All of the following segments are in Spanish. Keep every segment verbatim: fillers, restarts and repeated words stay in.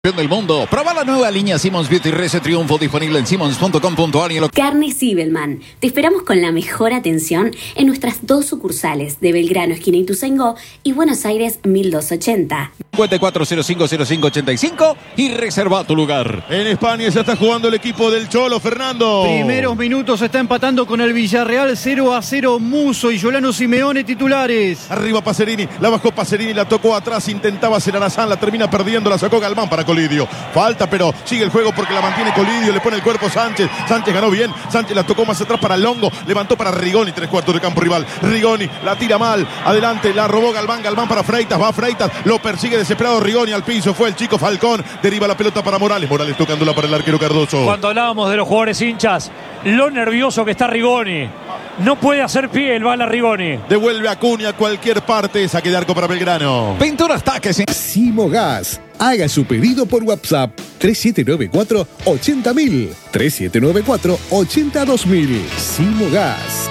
Del mundo. Proba la nueva línea Simmons Beauty Reset Triunfo disponible en simmons punto com punto a r y en lo... Carnes Zibelman. Te esperamos con la mejor atención en nuestras dos sucursales de Belgrano, esquina Ituzaingó, y Buenos Aires mil doscientos ochenta. cincuenta y cuatro cero cinco cero cinco ochenta y cinco y reserva tu lugar. En España ya está jugando el equipo del Cholo, Fernando. Primeros minutos está empatando con el Villarreal cero a cero. Muso y Yolano Simeone titulares. Arriba Pacerini, la bajó Pacerini, la tocó atrás, intentaba hacer Arazán, la termina perdiendo, la sacó Galván para Colidio. Falta, pero sigue el juego porque la mantiene Colidio, le pone el cuerpo Sánchez. Sánchez ganó bien, Sánchez la tocó más atrás para Longo, levantó para Rigoni, tres cuartos de campo rival. Rigoni la tira mal, adelante, la robó Galván, Galván para Freitas, va Freitas, lo persigue desesperado Rigoni al piso, fue el chico Falcón, deriva la pelota para Morales, Morales tocándola para el arquero Cardoso. Cuando hablábamos de los jugadores hinchas, lo nervioso que está Rigoni, no puede hacer pie el bala Rigoni. Devuelve a Acuña a cualquier parte, saque de arco para Belgrano. Pinturas Taques. Simogas. Haga su pedido por WhatsApp tres siete nueve cuatro ochenta mil, tres siete nueve cuatro ochenta dos mil. Simogas.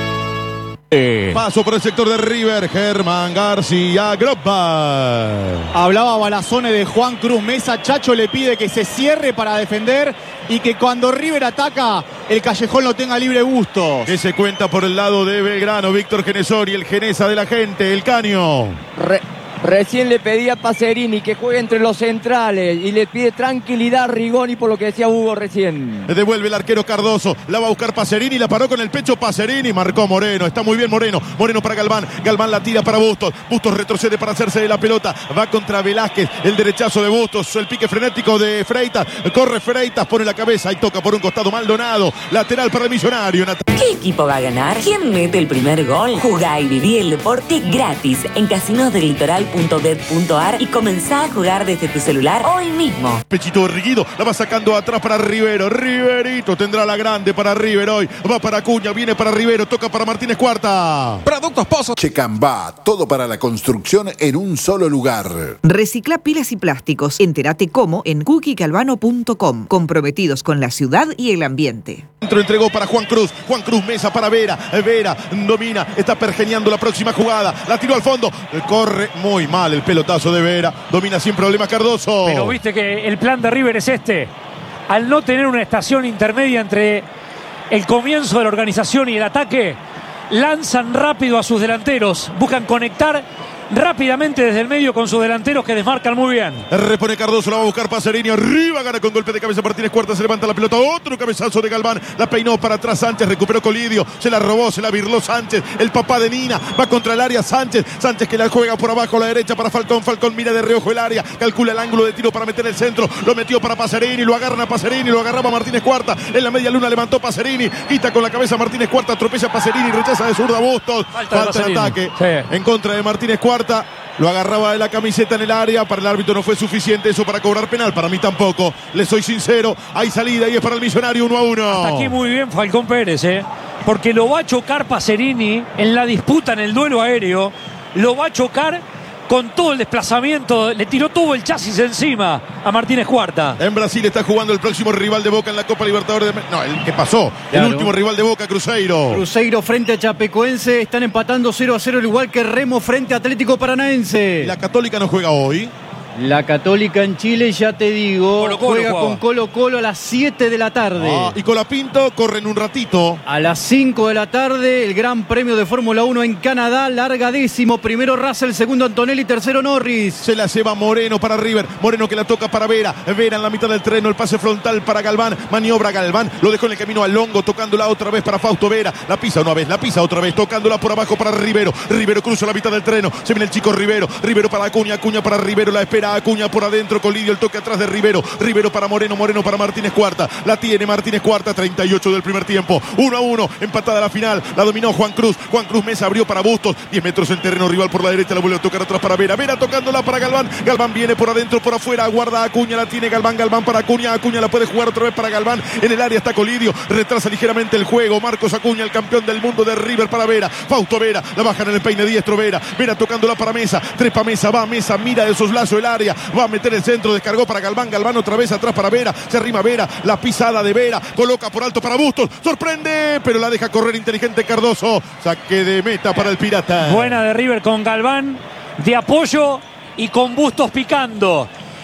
Eh. Paso por el sector de River, Germán García Gropa. Hablaba Balazone de Juan Cruz Mesa. Chacho le pide que se cierre para defender y que cuando River ataca, el Callejón lo tenga libre Bustos. Que se cuenta por el lado de Belgrano, Víctor Genesori, el genesa de la gente, el Caño. Re Recién le pedía a Pacerini que juegue entre los centrales y le pide tranquilidad a Rigoni por lo que decía Hugo recién. Le devuelve el arquero Cardoso, la va a buscar Pacerini, la paró con el pecho Pacerini, marcó Moreno, está muy bien Moreno, Moreno para Galván, Galván la tira para Bustos, Bustos retrocede para hacerse de la pelota, va contra Velázquez, el derechazo de Bustos, el pique frenético de Freitas, corre Freitas, pone la cabeza y toca por un costado Maldonado, lateral para el Millonario. ¿Qué equipo va a ganar? ¿Quién mete el primer gol? Jugá y viví el deporte gratis en Casinos del Litoral punto bet punto a r y comenzá a jugar desde tu celular hoy mismo. Pechito Erguido, la va sacando atrás para Rivero, Riverito tendrá la grande para River hoy, va para Acuña, viene para Rivero, toca para Martínez Cuarta. Productos Pozo. Checambá, todo para la construcción en un solo lugar. Recicla pilas y plásticos. Entérate cómo en cookie calvano punto com. Comprometidos con la ciudad y el ambiente. Centro entregó para Juan Cruz, Juan Cruz Mesa para Vera, Vera domina, está pergeñando la próxima jugada, la tiró al fondo, corre muy mal el pelotazo de Vera, domina sin problemas Cardoso. Pero viste que el plan de River es este, al no tener una estación intermedia entre el comienzo de la organización y el ataque, lanzan rápido a sus delanteros, buscan conectar rápidamente desde el medio con sus delanteros que desmarcan muy bien. Repone Cardoso, la va a buscar Pacerini, arriba, gana con golpe de cabeza Martínez Cuarta, se levanta la pelota, otro cabezazo de Galván, la peinó para atrás Sánchez, recuperó Colidio, se la robó, se la virló Sánchez, el papá de Nina, va contra el área Sánchez, Sánchez que la juega por abajo a la derecha para Falcón, Falcón mira de reojo el área, calcula el ángulo de tiro para meter el centro, lo metió para Pacerini, lo agarran a Pacerini, lo agarraba Martínez Cuarta, en la media luna levantó Pacerini, quita con la cabeza Martínez Cuarta, tropeza Pacerini, rechaza de zurda Bustos, falta, falta el ataque sí. En contra de Martínez Cuarta. Lo agarraba de la camiseta en el área. Para el árbitro no fue suficiente eso para cobrar penal. Para mí tampoco. Le soy sincero. Hay salida y es para el Millonario uno a uno. Hasta aquí muy bien Falcón Pérez, ¿eh? Porque lo va a chocar Pacerini en la disputa, en el duelo aéreo. Lo va a chocar con todo el desplazamiento. Le tiró todo el chasis encima a Martínez Cuarta. En Brasil está jugando el próximo rival de Boca en la Copa Libertadores. De... No, el que pasó. Claro. El último rival de Boca, Cruzeiro. Cruzeiro frente a Chapecoense. Están empatando cero a cero, al igual que Remo frente a Atlético Paranaense. La Católica no juega hoy. La Católica en Chile, ya te digo, Colo -Colo juega jugaba. con Colo Colo a las siete de la tarde. Ah, y Colapinto corren un ratito. A las cinco de la tarde, el Gran Premio de Fórmula uno en Canadá, larga décimo. Primero Russell, segundo Antonelli, tercero Norris. Se la lleva Moreno para River. Moreno que la toca para Vera. Vera en la mitad del terreno, el pase frontal para Galván. Maniobra Galván, lo dejó en el camino a Longo, tocándola otra vez para Fausto Vera. La pisa una vez, la pisa otra vez, tocándola por abajo para Rivero. Rivero cruza la mitad del terreno. Se viene el chico Rivero. Rivero para Acuña, Acuña para Rivero. La espera Acuña por adentro. Colidio, el toque atrás de Rivero. Rivero para Moreno, Moreno para Martínez Cuarta. La tiene Martínez Cuarta, treinta y ocho del primer tiempo. uno a uno, empatada la final. La dominó Juan Cruz. Juan Cruz Mesa abrió para Bustos. diez metros en terreno rival por la derecha. La vuelve a tocar atrás para Vera. Vera tocándola para Galván. Galván viene por adentro, por afuera. Aguarda a Acuña. La tiene Galván. Galván para Acuña. Acuña la puede jugar otra vez para Galván. En el área está Colidio. Retrasa ligeramente el juego. Marcos Acuña, el campeón del mundo de River para Vera. Fausto Vera. La bajan en el peine diestro Vera. Vera tocándola para Mesa. Trepa Mesa. Va Mesa. Mira de soslazo el área. Va a meter el centro. Descargó para Galván, Galván otra vez atrás para Vera, se arrima Vera, la pisada de Vera, coloca por alto para Bustos, sorprende, pero la deja correr inteligente Cardoso, saque de meta para el Pirata. Buena de River con Galván, de apoyo y con Bustos picando.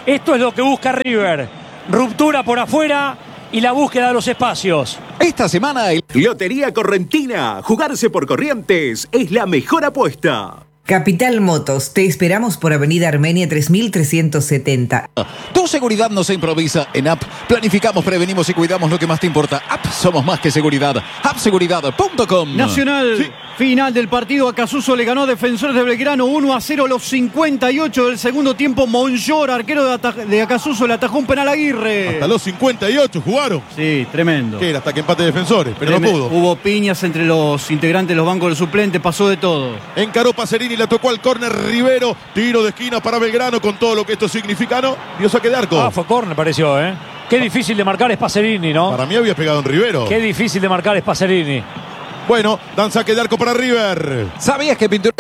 Esto es lo que busca River. Ruptura por afuera y la búsqueda de los espacios. Esta semana el... Lotería Correntina. Jugarse por Corrientes es la mejor apuesta. Capital Motos, te esperamos por Avenida Armenia tres mil trescientos setenta. Tu seguridad no se improvisa. En App planificamos, prevenimos y cuidamos lo que más te importa. App, somos más que seguridad. app seguridad punto com. Nacional, Sí. final del partido. Acasuso le ganó a Defensores de Belgrano uno a cero a los cincuenta y ocho del segundo tiempo. Monllor, arquero de, Ata- de Acasuso, le atajó un penal a Aguirre. Hasta los cincuenta y ocho jugaron. Sí, tremendo. Que era hasta que empate Defensores, pero no Treme- pudo. Hubo piñas entre los integrantes de los bancos del suplente, pasó de todo. Encaró Pacerini, la tocó al córner Rivero. Tiro de esquina para Belgrano con todo lo que esto significa, ¿no? Dio saque de arco. Ah, fue córner, pareció, ¿eh? Qué difícil de marcar es Pacerini, ¿no? Para mí había pegado en Rivero. Qué difícil de marcar es Pacerini. Bueno, dan saque de arco para River. ¿Sabías que Pintura...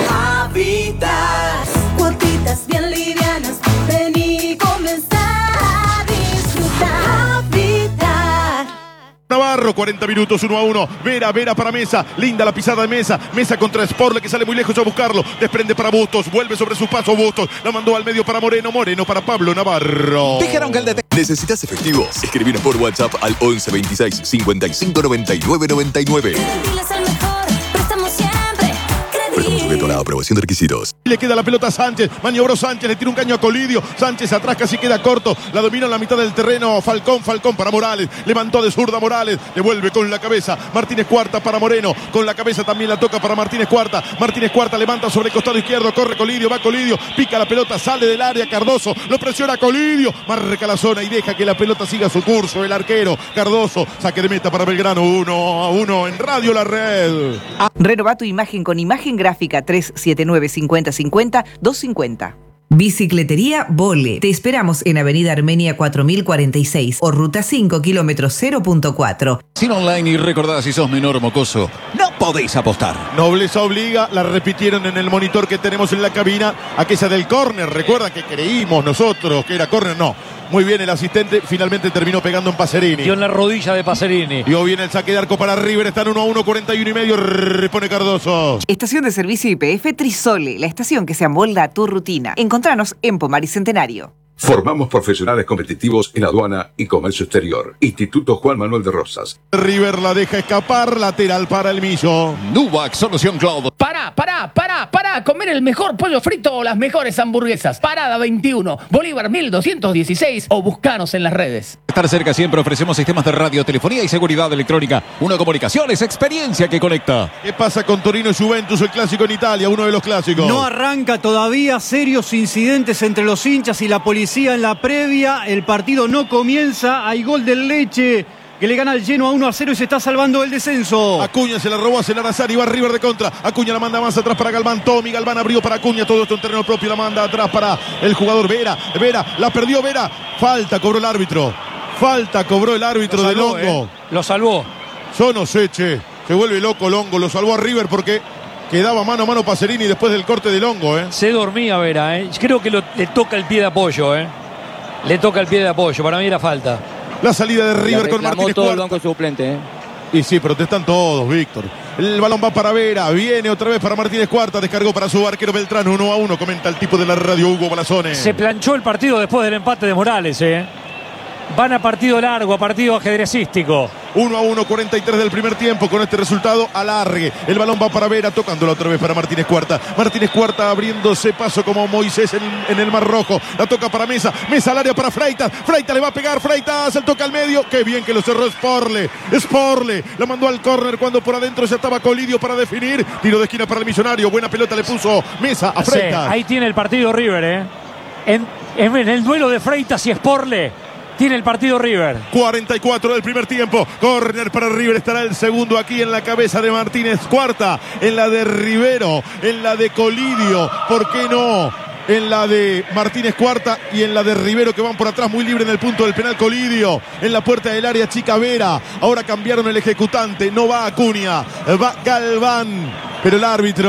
Habitas, cuotitas bien livianas, ven y comenzar a disfrutar. Habitat. Navarro, cuarenta minutos, uno a uno. Vera, Vera para Mesa. Linda la pisada de Mesa. Mesa contra Sporle, que sale muy lejos a buscarlo. Desprende para Bustos. Vuelve sobre su paso Bustos. La mandó al medio para Moreno. Moreno para Pablo Navarro. Dijeron que el de... ¿Necesitas efectivo? Escribinos por WhatsApp al once veintiséis cincuenta y cinco noventa y nueve noventa y nueve. Credible es el mejor, prestamos siempre. Préstamo sujeto a la aprobación de requisitos. Le queda la pelota a Sánchez. Maniobró Sánchez. Le tira un caño a Colidio. Sánchez atrás casi queda corto. La domina en la mitad del terreno. Falcón, Falcón para Morales. Levantó de zurda Morales. Devuelve con la cabeza. Martínez Cuarta para Moreno. Con la cabeza también la toca para Martínez Cuarta. Martínez Cuarta levanta sobre el costado izquierdo. Corre Colidio. Va Colidio. Pica la pelota. Sale del área. Cardoso. Lo presiona Colidio. Marca la zona y deja que la pelota siga su curso. El arquero. Cardoso. Saque de meta para Belgrano. Uno a uno en Radio La Red. Renova tu imagen con imagen gráfica tres siete nueve cincuenta cincuenta doscientos cincuenta. Bicicletería Vole. Te esperamos en Avenida Armenia cuatro mil cuarenta y seis o Ruta cinco, kilómetro cero punto cuatro. Sin online y recordad, si sos menor mocoso, no podéis apostar. Nobleza obliga, la repitieron en el monitor que tenemos en la cabina, aquella del córner. Recuerda que creímos nosotros que era córner, no. Muy bien el asistente, finalmente terminó pegando en Pacerini. Dio en la rodilla de Pacerini. Dio bien el saque de arco para River, están uno a uno, cuarenta y uno y medio, repone Cardoso. Estación de servicio Y P F Trisole, la estación que se amolda a tu rutina. Encontranos en Pomar y Centenario. Formamos profesionales competitivos en aduana y comercio exterior. Instituto Juan Manuel de Rosas. River la deja escapar, lateral para el Millo. Nubac, solución cloud. Pará, pará, pará, pará. Comer el mejor pollo frito o las mejores hamburguesas. Parada veintiuno, Bolívar mil doscientos dieciséis o buscanos en las redes. Estar cerca siempre ofrecemos sistemas de radio, telefonía y seguridad electrónica. Uno Comunicaciones, experiencia que conecta. ¿Qué pasa con Torino y Juventus, el clásico en Italia, uno de los clásicos? No arranca todavía, serios incidentes entre los hinchas y la policía en la previa. El partido no comienza, hay gol del Leche que le gana al Genoa uno a cero y se está salvando el descenso. Acuña se la robó a Celar y va River de contra. Acuña la manda más atrás para Galván. Tommy Galván abrió para Acuña. Todo esto en terreno propio. La manda atrás para el jugador Vera. Vera, la perdió Vera. Falta cobró el árbitro. Falta cobró el árbitro Lo de salvó, Longo. eh. Lo salvó. Yo no sé, che. Se vuelve loco Longo. Lo salvó a River porque quedaba mano a mano Pacerini después del corte de Longo, eh. Se dormía Vera, ¿eh? Creo que lo- le toca el pie de apoyo, ¿eh? Le toca el pie de apoyo. Para mí era falta. La salida de River con reclamó Martínez todo el Cuarta. banco suplente, ¿eh? Y sí, protestan todos, Víctor. El balón va para Vera, viene otra vez para Martínez Cuarta, descargó para su arquero Beltrán, uno a uno, comenta el tipo de la radio Hugo Balazone. Se planchó el partido después del empate de Morales, ¿eh? Van a partido largo, a partido ajedrecístico. uno a uno, cuarenta y tres del primer tiempo. Con este resultado, alargue. El balón va para Vera, tocándolo otra vez para Martínez Cuarta. Martínez Cuarta abriéndose paso como Moisés en, en el Mar Rojo. La toca para Mesa. Mesa al área para Freitas. Freitas le va a pegar. Freitas, el toca al medio. Qué bien que lo cerró Sporle. Sporle la mandó al córner cuando por adentro ya estaba Colidio para definir. Tiro de esquina para el Millonario. Buena pelota le puso Mesa a Freitas. Sí, ahí tiene el partido River, ¿eh? En, en el duelo de Freitas y Sporle. Tiene el partido River. cuarenta y cuatro del primer tiempo. Corner para River. Estará el segundo aquí en la cabeza de Martínez Cuarta. En la de Rivero. En la de Colidio. ¿Por qué no? En la de Martínez Cuarta y en la de Rivero, que van por atrás muy libre en el punto del penal. Colidio en la puerta del área chica Vera. Ahora cambiaron el ejecutante. No va Acuña. Va Galván. Pero el árbitro